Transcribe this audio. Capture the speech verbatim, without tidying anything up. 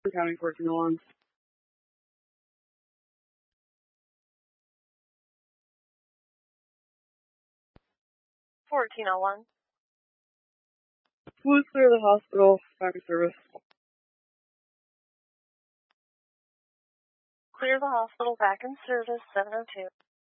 County fourteen oh one. fourteen oh one. Please clear the hospital, back in service. Clear the hospital, back in service, seven oh two.